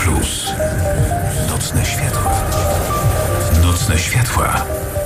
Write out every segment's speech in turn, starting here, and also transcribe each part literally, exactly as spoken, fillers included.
Plus. Nocne światła. Nocne światła.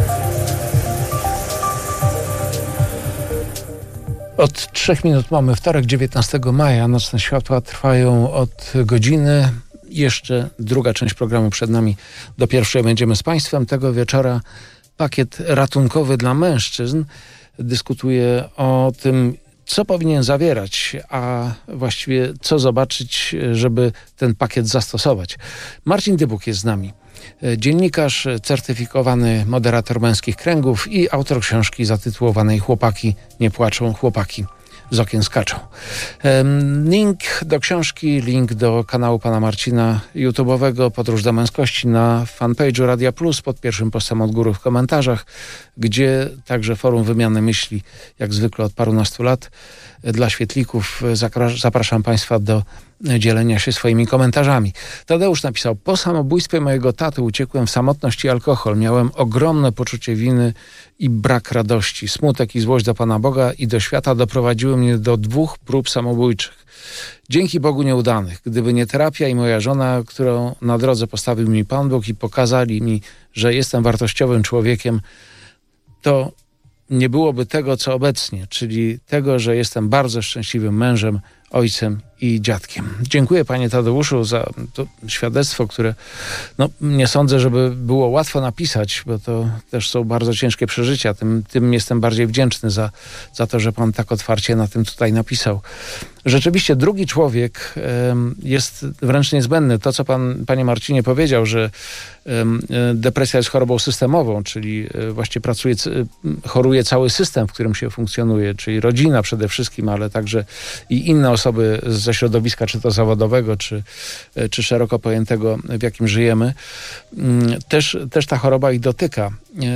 Od trzech minut mamy wtorek, dziewiętnastego maja. Nocne światła trwają od godziny. Jeszcze druga część programu przed nami. Do pierwszej będziemy z Państwem. Tego wieczora pakiet ratunkowy dla mężczyzn dyskutuje o tym, co powinien zawierać, a właściwie co zobaczyć, żeby ten pakiet zastosować. Marcin Dybuk jest z nami. Dziennikarz, certyfikowany moderator męskich kręgów i autor książki zatytułowanej Chłopaki nie płaczą, chłopaki z okien skaczą. Link do książki, link do kanału pana Marcina YouTube'owego Podróż do męskości na fanpage'u Radia Plus pod pierwszym postem od góry w komentarzach, gdzie także forum wymiany myśli, jak zwykle od parunastu lat. Dla świetlików zapraszam Państwa do dzielenia się swoimi komentarzami. Tadeusz napisał: po samobójstwie mojego taty uciekłem w samotność i alkohol. Miałem ogromne poczucie winy i brak radości. Smutek i złość do Pana Boga i do świata doprowadziły mnie do dwóch prób samobójczych. Dzięki Bogu nieudanych. Gdyby nie terapia i moja żona, którą na drodze postawił mi Pan Bóg i pokazali mi, że jestem wartościowym człowiekiem, to nie byłoby tego, co obecnie, czyli tego, że jestem bardzo szczęśliwym mężem, ojcem i dziadkiem. Dziękuję panie Tadeuszu za to świadectwo, które no, nie sądzę, żeby było łatwo napisać, bo to też są bardzo ciężkie przeżycia. Tym, tym jestem bardziej wdzięczny za, za to, że pan tak otwarcie na tym tutaj napisał. Rzeczywiście drugi człowiek um, jest wręcz niezbędny. To, co pan, panie Marcinie, powiedział, że um, depresja jest chorobą systemową, czyli um, właściwie pracuje, choruje cały system, w którym się funkcjonuje, czyli rodzina przede wszystkim, ale także i inne osoby ze środowiska, czy to zawodowego, czy, czy szeroko pojętego, w jakim żyjemy. Też, też ta choroba ich dotyka.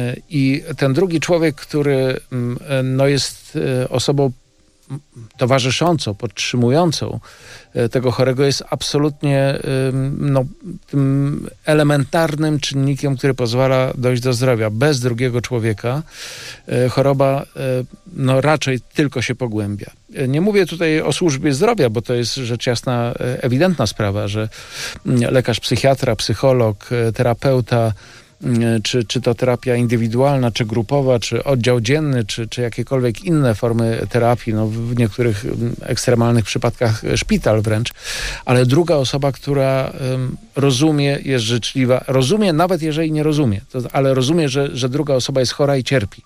I ten drugi człowiek, który no, jest osobą towarzyszącą, podtrzymującą tego chorego, jest absolutnie no, tym elementarnym czynnikiem, który pozwala dojść do zdrowia. Bez drugiego człowieka choroba no, raczej tylko się pogłębia. Nie mówię tutaj o służbie zdrowia, bo to jest rzecz jasna, ewidentna sprawa, że lekarz, psychiatra, psycholog, terapeuta, Czy, czy to terapia indywidualna, czy grupowa, czy oddział dzienny, czy, czy jakiekolwiek inne formy terapii, no w niektórych ekstremalnych przypadkach szpital wręcz, ale druga osoba, która um, rozumie, jest życzliwa, rozumie, nawet jeżeli nie rozumie, to, ale rozumie, że, że druga osoba jest chora i cierpi.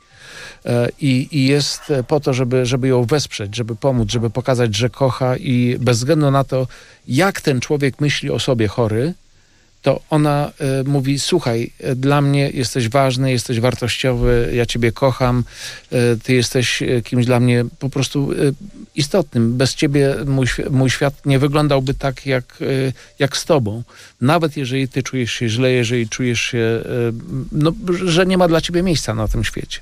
I, i jest po to, żeby, żeby ją wesprzeć, żeby pomóc, żeby pokazać, że kocha i bez względu na to, jak ten człowiek myśli o sobie chory, to ona y, mówi: słuchaj, y, dla mnie jesteś ważny, jesteś wartościowy, ja ciebie kocham, y, ty jesteś y, kimś dla mnie po prostu y, istotnym. Bez ciebie mój, mój świat nie wyglądałby tak, jak, y, jak z tobą. Nawet jeżeli ty czujesz się źle, jeżeli czujesz się, y, no, że nie ma dla ciebie miejsca na tym świecie.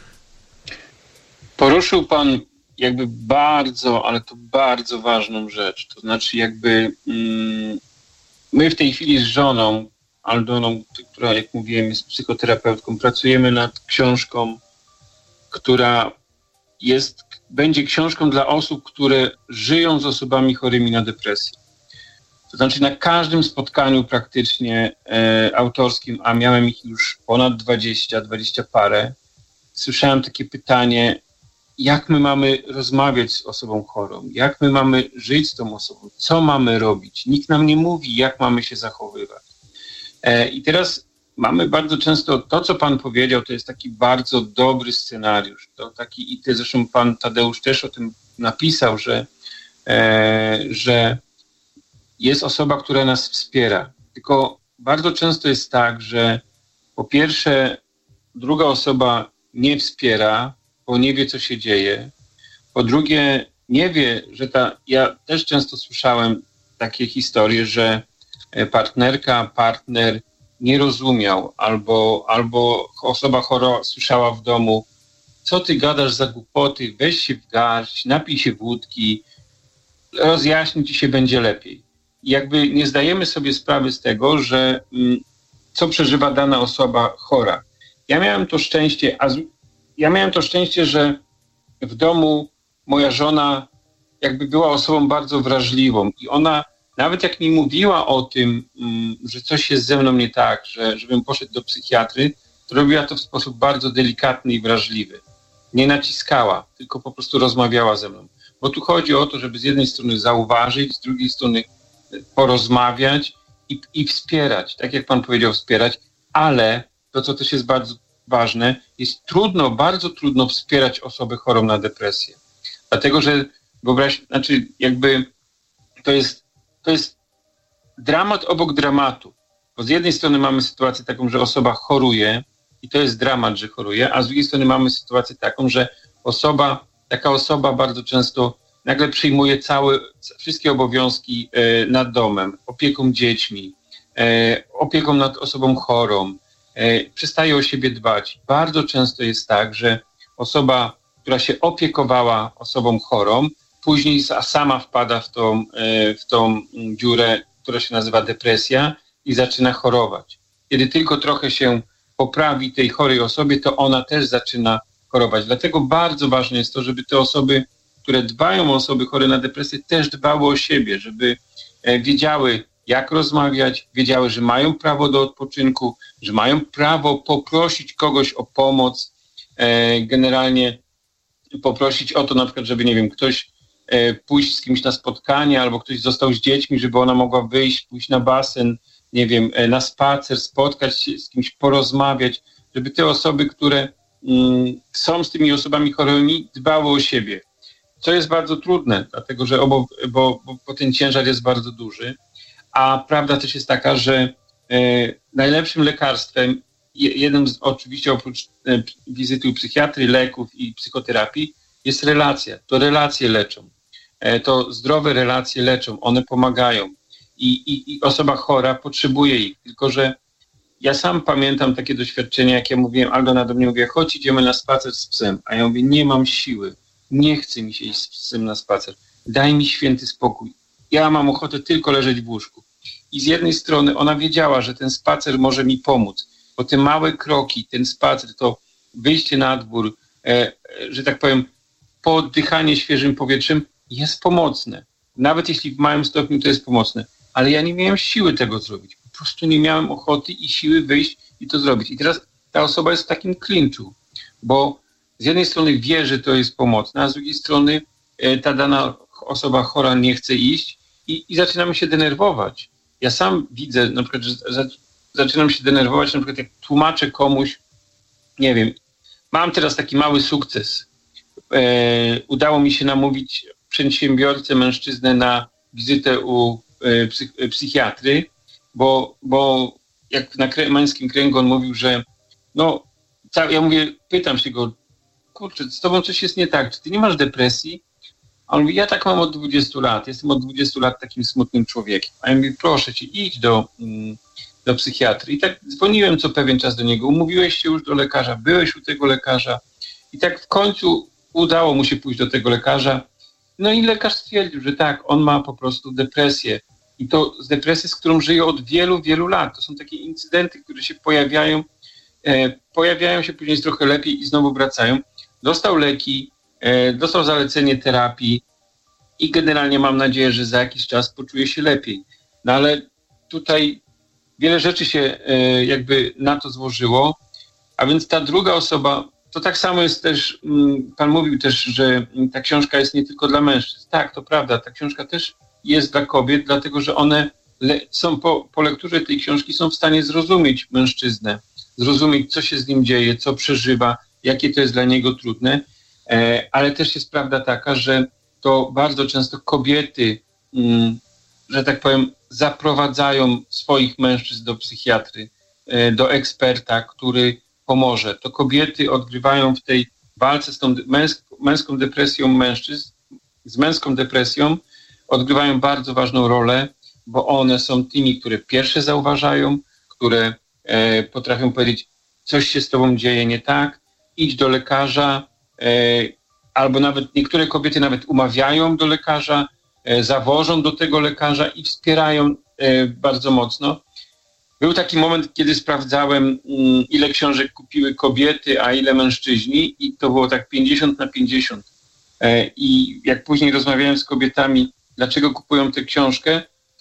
Poruszył pan jakby bardzo, ale to bardzo ważną rzecz. To znaczy jakby... Mm, my w tej chwili z żoną, Aldoną, która, jak mówiłem, jest psychoterapeutką, pracujemy nad książką, która jest, będzie książką dla osób, które żyją z osobami chorymi na depresję. To znaczy na każdym spotkaniu praktycznie e, autorskim, a miałem ich już ponad dwadzieścia, dwadzieścia parę, słyszałem takie pytanie: jak my mamy rozmawiać z osobą chorą? Jak my mamy żyć z tą osobą? Co mamy robić? Nikt nam nie mówi, jak mamy się zachowywać. E, I teraz mamy bardzo często to, co pan powiedział, to jest taki bardzo dobry scenariusz. To taki, i ty zresztą pan Tadeusz też o tym napisał, że, e, że jest osoba, która nas wspiera. Tylko bardzo często jest tak, że po pierwsze druga osoba nie wspiera, bo nie wie, co się dzieje. Po drugie, nie wie, że ta... Ja też często słyszałem takie historie, że partnerka, partner nie rozumiał, albo, albo osoba chora słyszała w domu: co ty gadasz za głupoty, weź się w garść, napij się wódki, rozjaśni ci się, będzie lepiej. I jakby nie zdajemy sobie sprawy z tego, że mm, co przeżywa dana osoba chora. Ja miałem to szczęście, a z, ja miałem to szczęście, że w domu moja żona jakby była osobą bardzo wrażliwą i ona nawet jak mi mówiła o tym, że coś jest ze mną nie tak, że żebym poszedł do psychiatry, to robiła to w sposób bardzo delikatny i wrażliwy. Nie naciskała, tylko po prostu rozmawiała ze mną. Bo tu chodzi o to, żeby z jednej strony zauważyć, z drugiej strony porozmawiać i, i wspierać. Tak jak pan powiedział, wspierać, ale to, co też jest bardzo ważne, jest trudno, bardzo trudno wspierać osobę chorą na depresję. Dlatego, że wyobraź, znaczy jakby to jest, to jest dramat obok dramatu. Bo z jednej strony mamy sytuację taką, że osoba choruje i to jest dramat, że choruje, a z drugiej strony mamy sytuację taką, że osoba, taka osoba bardzo często nagle przyjmuje całe, wszystkie obowiązki e, nad domem, opieką dziećmi, e, opieką nad osobą chorą, e, przestaje o siebie dbać. Bardzo często jest tak, że osoba, która się opiekowała osobą chorą, później sama wpada w tą, e, w tą dziurę, która się nazywa depresja i zaczyna chorować. Kiedy tylko trochę się poprawi tej chorej osobie, to ona też zaczyna chorować. Dlatego bardzo ważne jest to, żeby te osoby, które dbają o osoby chore na depresję, też dbały o siebie, żeby wiedziały, jak rozmawiać, wiedziały, że mają prawo do odpoczynku, że mają prawo poprosić kogoś o pomoc, generalnie poprosić o to na przykład, żeby, nie wiem, ktoś pójść z kimś na spotkanie, albo ktoś został z dziećmi, żeby ona mogła wyjść, pójść na basen, nie wiem, na spacer, spotkać się z kimś, porozmawiać, żeby te osoby, które mm, są z tymi osobami chorymi, dbały o siebie. Co jest bardzo trudne, dlatego że obo, bo, bo, bo ten ciężar jest bardzo duży, a prawda też jest taka, że e, najlepszym lekarstwem, jednym z, oczywiście oprócz e, wizyty u psychiatry, leków i psychoterapii, jest relacja. To relacje leczą. E, to zdrowe relacje leczą, one pomagają. I, i, I osoba chora potrzebuje ich. Tylko że ja sam pamiętam takie doświadczenia, jak ja mówiłem, Aldona do mnie mówi, chodź, idziemy na spacer z psem. A ja mówię, nie mam siły, nie chce mi się iść z psem na spacer. Daj mi święty spokój. Ja mam ochotę tylko leżeć w łóżku. I z jednej strony ona wiedziała, że ten spacer może mi pomóc, bo te małe kroki, ten spacer, to wyjście na dwór, e, że tak powiem, pooddychanie świeżym powietrzem jest pomocne. Nawet jeśli w małym stopniu to jest pomocne. Ale ja nie miałem siły tego zrobić. Po prostu nie miałem ochoty i siły wyjść i to zrobić. I teraz ta osoba jest w takim klinczu, bo z jednej strony wie, że to jest pomocne, a z drugiej strony e, ta dana osoba chora nie chce iść i, i zaczynamy się denerwować. Ja sam widzę, na przykład, że za, zaczynam się denerwować, na przykład jak tłumaczę komuś, nie wiem, mam teraz taki mały sukces. E, udało mi się namówić przedsiębiorcę, mężczyznę na wizytę u e, psych, e, psychiatry, bo, bo jak na krę, męskim kręgu on mówił, że no, ca, ja mówię, pytam się go, kurczę, z tobą coś jest nie tak, czy ty nie masz depresji? A on mówi, ja tak mam od dwudziestu lat, jestem od dwudziestu lat takim smutnym człowiekiem. A ja mówię, proszę cię, idź do, do psychiatry. I tak dzwoniłem co pewien czas do niego, umówiłeś się już do lekarza, byłeś u tego lekarza i tak w końcu udało mu się pójść do tego lekarza. No i lekarz stwierdził, że tak, on ma po prostu depresję. I to z depresją, z którą żyje od wielu, wielu lat. To są takie incydenty, które się pojawiają, e, pojawiają się, później jest trochę lepiej i znowu wracają. Dostał leki, e, dostał zalecenie terapii i generalnie mam nadzieję, że za jakiś czas poczuje się lepiej. No ale tutaj wiele rzeczy się e, jakby na to złożyło, a więc ta druga osoba, to tak samo jest też, m, pan mówił też, że ta książka jest nie tylko dla mężczyzn. Tak, to prawda, ta książka też jest dla kobiet, dlatego że one le- są po, po lekturze tej książki są w stanie zrozumieć mężczyznę, zrozumieć, co się z nim dzieje, co przeżywa, jakie to jest dla niego trudne, e, ale też jest prawda taka, że to bardzo często kobiety, mm, że tak powiem, zaprowadzają swoich mężczyzn do psychiatry, e, do eksperta, który pomoże. To kobiety odgrywają w tej walce z tą męsk- męską depresją mężczyzn, z męską depresją, odgrywają bardzo ważną rolę, bo one są tymi, które pierwsze zauważają, które e, potrafią powiedzieć, coś się z tobą dzieje nie tak, idź do lekarza, e, albo nawet niektóre kobiety nawet umawiają do lekarza, e, zawożą do tego lekarza i wspierają e, bardzo mocno. Był taki moment, kiedy sprawdzałem, mm, ile książek kupiły kobiety, a ile mężczyźni i to było tak pięćdziesiąt na pięćdziesiąt. E, I jak później rozmawiałem z kobietami, dlaczego kupują tę książkę,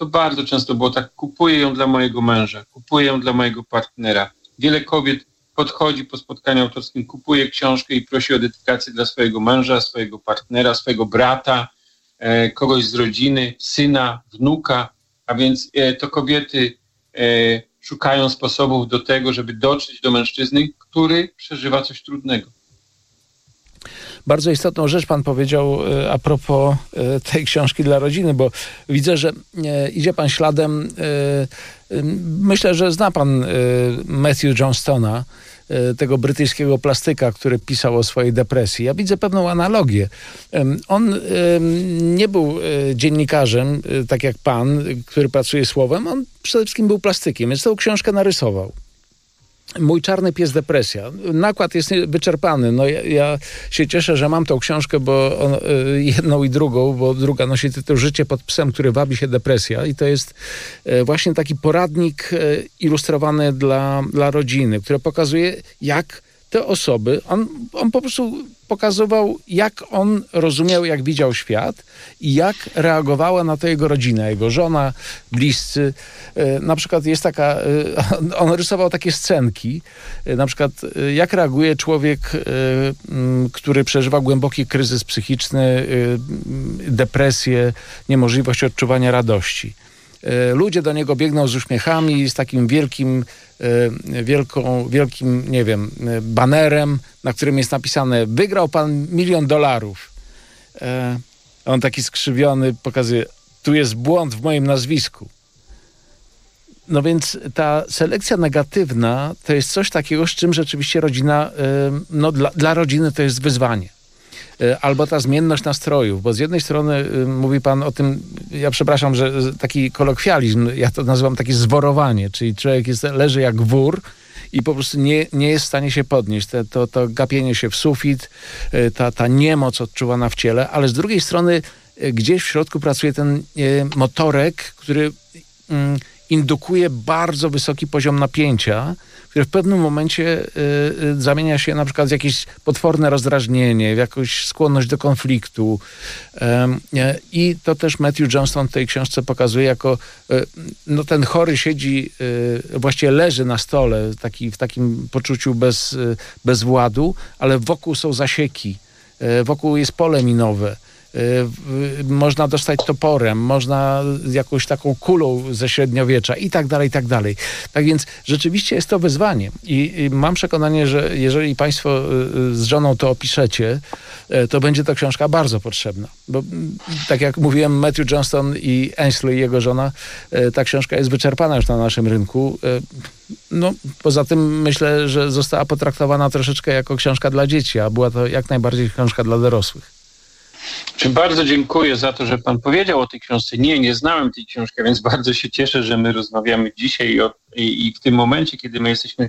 to bardzo często było tak, kupuję ją dla mojego męża, kupuję ją dla mojego partnera. Wiele kobiet podchodzi po spotkaniu autorskim, kupuje książkę i prosi o dedykację dla swojego męża, swojego partnera, swojego brata, e, kogoś z rodziny, syna, wnuka, a więc e, to kobiety e, szukają sposobów do tego, żeby dotrzeć do mężczyzny, który przeżywa coś trudnego. Bardzo istotną rzecz pan powiedział a propos tej książki dla rodziny, bo widzę, że idzie pan śladem, myślę, że zna pan Matthew Johnstona, tego brytyjskiego plastyka, który pisał o swojej depresji. Ja widzę pewną analogię. On nie był dziennikarzem, tak jak pan, który pracuje słowem, on przede wszystkim był plastykiem, więc tę książkę narysował. Mój czarny pies depresja. Nakład jest wyczerpany. No ja, ja się cieszę, że mam tą książkę, bo on, jedną i drugą, bo druga nosi tytuł Życie pod psem, który wabi się depresja. I to jest właśnie taki poradnik ilustrowany dla, dla rodziny, który pokazuje, jak te osoby, on, on po prostu pokazywał, jak on rozumiał, jak widział świat i jak reagowała na to jego rodzina, jego żona, bliscy. Na przykład jest taka, on rysował takie scenki, na przykład jak reaguje człowiek, który przeżywa głęboki kryzys psychiczny, depresję, niemożliwość odczuwania radości. Ludzie do niego biegną z uśmiechami, z takim wielkim, wielką, wielkim, nie wiem, banerem, na którym jest napisane: wygrał pan milion dolarów. On taki skrzywiony pokazuje: tu jest błąd w moim nazwisku. No więc ta selekcja negatywna to jest coś takiego, z czym rzeczywiście rodzina, no dla, dla rodziny to jest wyzwanie. Albo ta zmienność nastrojów, bo z jednej strony y, mówi pan o tym, ja przepraszam, że taki kolokwializm, ja to nazywam takie zworowanie, czyli człowiek jest, leży jak wór i po prostu nie, nie jest w stanie się podnieść. Te, to, to gapienie się w sufit, y, ta, ta niemoc odczuwana w ciele, ale z drugiej strony y, gdzieś w środku pracuje ten y, motorek, który y, indukuje bardzo wysoki poziom napięcia, który w pewnym momencie y, y, zamienia się na przykład w jakieś potworne rozdrażnienie, w jakąś skłonność do konfliktu. Y, y, I to też Matthew Johnston w tej książce pokazuje jako, y, no ten chory siedzi, y, właściwie leży na stole taki, w takim poczuciu bez, y, bezwładu, ale wokół są zasieki, y, wokół jest pole minowe. Można dostać toporem, można jakąś taką kulą ze średniowiecza i tak dalej, i tak dalej. Tak więc rzeczywiście jest to wyzwanie i, i mam przekonanie, że jeżeli państwo z żoną to opiszecie, to będzie to książka bardzo potrzebna. Bo tak jak mówiłem, Matthew Johnston i Ainsley, jego żona, ta książka jest wyczerpana już na naszym rynku. No, poza tym myślę, że została potraktowana troszeczkę jako książka dla dzieci, a była to jak najbardziej książka dla dorosłych. Bardzo dziękuję za to, że pan powiedział o tej książce. Nie, nie znałem tej książki, więc bardzo się cieszę, że my rozmawiamy dzisiaj i, o, i, i w tym momencie, kiedy my jesteśmy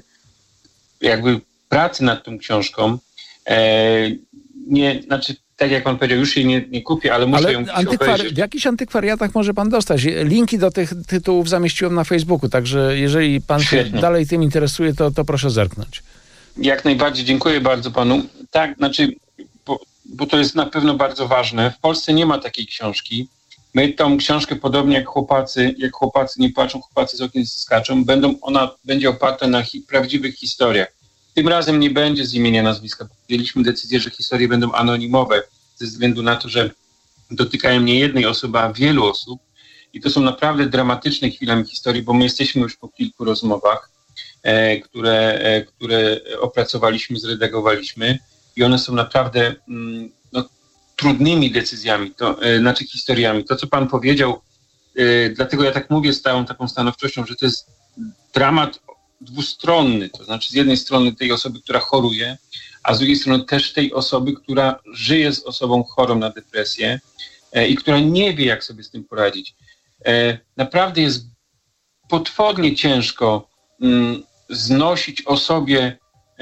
jakby w pracy nad tą książką. E, nie, znaczy, tak jak pan powiedział, już jej nie, nie kupię, ale muszę ale ją antykwar- obejrzeć. W jakichś antykwariatach może pan dostać. Linki do tych tytułów zamieściłem na Facebooku, także jeżeli pan Świetnie. się dalej tym interesuje, to, to proszę zerknąć. Jak najbardziej, dziękuję bardzo panu. Tak, znaczy... Bo, bo to jest na pewno bardzo ważne. W Polsce nie ma takiej książki. My tą książkę, podobnie jak chłopacy, jak chłopacy nie płaczą, chłopacy z okien skaczą, będą, ona będzie oparta na hi- prawdziwych historiach. Tym razem nie będzie z imienia, nazwiska. Podjęliśmy decyzję, że historie będą anonimowe, ze względu na to, że dotykają nie jednej osoby, a wielu osób. I to są naprawdę dramatyczne chwile historii, bo my jesteśmy już po kilku rozmowach, e, które, e, które opracowaliśmy, zredagowaliśmy. I one są naprawdę no, trudnymi decyzjami, to, yy, znaczy historiami. To, co pan powiedział, yy, dlatego ja tak mówię z całą taką stanowczością, że to jest dramat dwustronny. To znaczy z jednej strony tej osoby, która choruje, a z drugiej strony też tej osoby, która żyje z osobą chorą na depresję yy, i która nie wie, jak sobie z tym poradzić. Yy, naprawdę jest potwornie ciężko yy, znosić osobie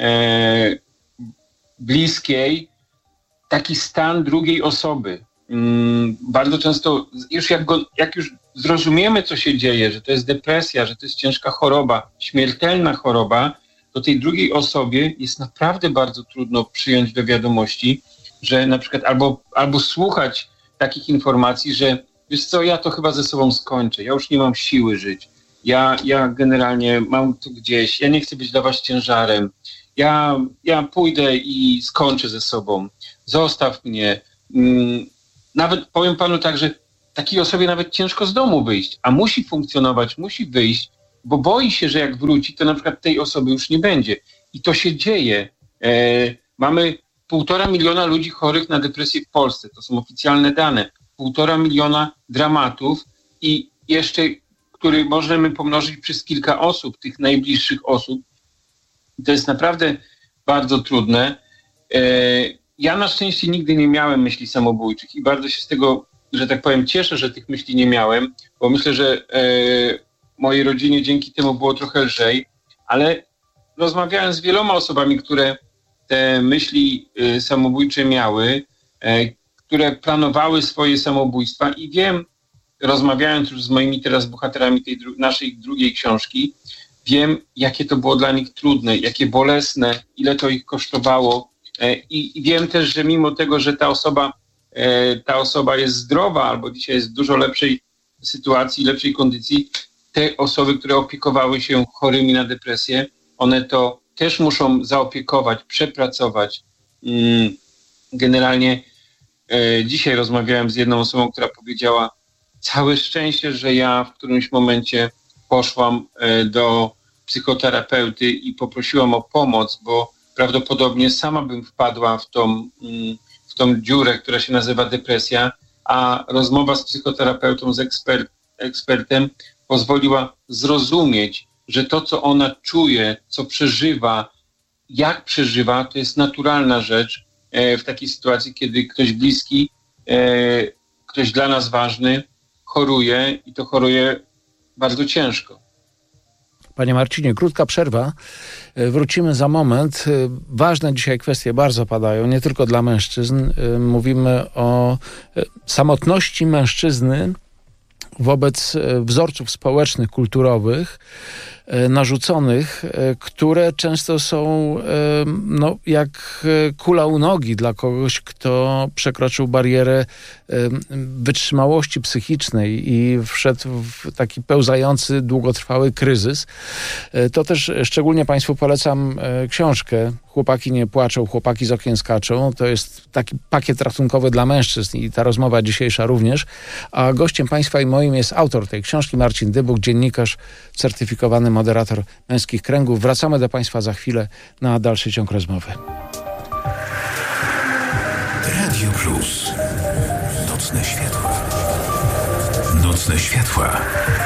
yy, bliskiej taki stan drugiej osoby. Hmm, bardzo często, już jak, go, jak już zrozumiemy, co się dzieje, że to jest depresja, że to jest ciężka choroba, śmiertelna choroba, to tej drugiej osobie jest naprawdę bardzo trudno przyjąć do wiadomości, że na przykład albo, albo słuchać takich informacji, że wiesz co, ja to chyba ze sobą skończę, ja już nie mam siły żyć. Ja, ja generalnie mam tu gdzieś, ja nie chcę być dla was ciężarem. Ja, ja pójdę i skończę ze sobą. Zostaw mnie. Nawet powiem panu tak, że takiej osobie nawet ciężko z domu wyjść, a musi funkcjonować, musi wyjść, bo boi się, że jak wróci, to na przykład tej osoby już nie będzie. I to się dzieje. E, mamy półtora miliona ludzi chorych na depresję w Polsce. To są oficjalne dane. Półtora miliona dramatów i jeszcze, który możemy pomnożyć przez kilka osób, tych najbliższych osób. To jest naprawdę bardzo trudne. E, ja na szczęście nigdy nie miałem myśli samobójczych i bardzo się z tego, że tak powiem, cieszę, że tych myśli nie miałem, bo myślę, że e, mojej rodzinie dzięki temu było trochę lżej, ale rozmawiałem z wieloma osobami, które te myśli e, samobójcze miały, e, które planowały swoje samobójstwa i wiem, rozmawiając już z moimi teraz bohaterami tej dru- naszej drugiej książki, wiem, jakie to było dla nich trudne, jakie bolesne, ile to ich kosztowało e, i, i wiem też, że mimo tego, że ta osoba ta osoba jest zdrowa albo dzisiaj jest w dużo lepszej sytuacji, lepszej kondycji, te osoby, które opiekowały się chorymi na depresję, one to też muszą zaopiekować, przepracować. Generalnie dzisiaj rozmawiałem z jedną osobą, która powiedziała: całe szczęście, że ja w którymś momencie poszłam do psychoterapeuty i poprosiłam o pomoc, bo prawdopodobnie sama bym wpadła w tą w tą dziurę, która się nazywa depresja, a rozmowa z psychoterapeutą, z eksper- ekspertem pozwoliła zrozumieć, że to, co ona czuje, co przeżywa, jak przeżywa, to jest naturalna rzecz e, w takiej sytuacji, kiedy ktoś bliski, e, ktoś dla nas ważny choruje i to choruje bardzo ciężko. Panie Marcinie, krótka przerwa. Wrócimy za moment. Ważne dzisiaj kwestie bardzo padają, nie tylko dla mężczyzn. Mówimy o samotności mężczyzny wobec wzorców społecznych, kulturowych, narzuconych, które często są no, jak kula u nogi dla kogoś, kto przekroczył barierę wytrzymałości psychicznej i wszedł w taki pełzający, długotrwały kryzys. To też szczególnie Państwu polecam książkę Chłopaki nie płaczą, chłopaki z okien skaczą. To jest taki pakiet ratunkowy dla mężczyzn i ta rozmowa dzisiejsza również. A gościem Państwa i moim jest autor tej książki, Marcin Dybuch, dziennikarz, certyfikowany moderator Męskich Kręgów. Wracamy do Państwa za chwilę na dalszy ciąg rozmowy. Radio Plus. Nocne światła. Nocne światła.